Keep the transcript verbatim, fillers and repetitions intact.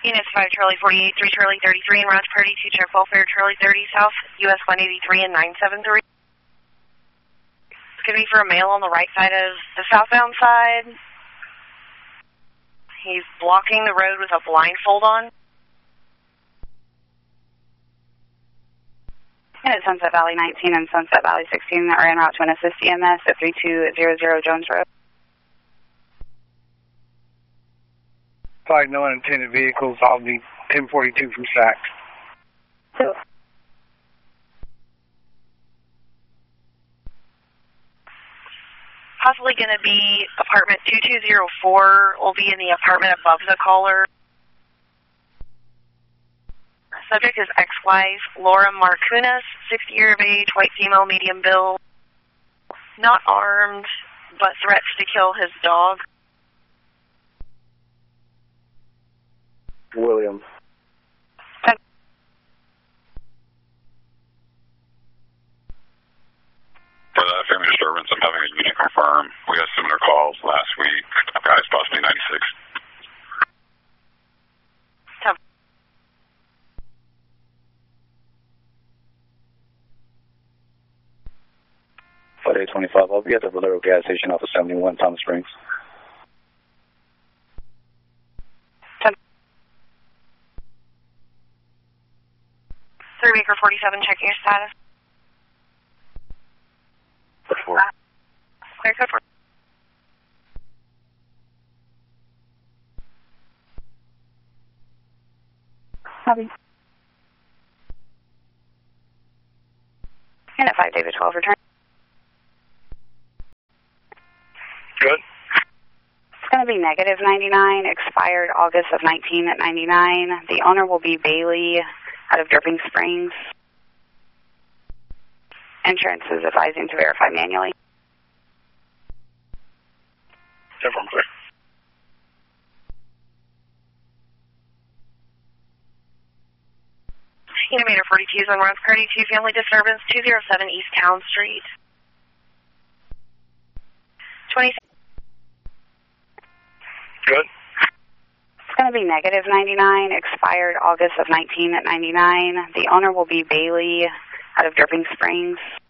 Units five Charlie forty-eight, three Charlie thirty-three, and Route Party two check welfare Charlie thirty South, U S one eighty-three and nine seven three. It's going to be for a male on the right side of the southbound side. He's blocking the road with a blindfold on. And at Sunset Valley nineteen and Sunset Valley sixteen are en route to an assist E M S at three two zero zero Jones Road. Five no unintended vehicles. I'll be ten forty-two from Saks. So, possibly going to be apartment two two zero four. Will be in the apartment above the caller. Subject is ex-wife Laura Marcunas, sixty year of age, white female, medium build, not armed, but threats to kill his dog. William. For that family disturbance, I'm having a unit confirm. We had similar calls last week. Guys, possibly ninety-six. Tough. five eight twenty-five, I'll be at the Valero gas station off of seventy-one, Thomas Springs. Three Baker forty-seven, checking your status. Four. Uh, clear code for. Copy. And at five David twelve, return. Good. It's going to be negative ninety-nine, expired August of nineteen at ninety-nine. The owner will be Bailey out of Dripping Springs. Insurance is advising to verify manually. Everyone clear. Unimator forty-two is on Route Party two, family disturbance, two oh seven East Town Street. twenty. Good. It's going to be negative ninety-nine, expired August of nineteen at ninety-nine. The owner will be Bailey out of Dripping Springs.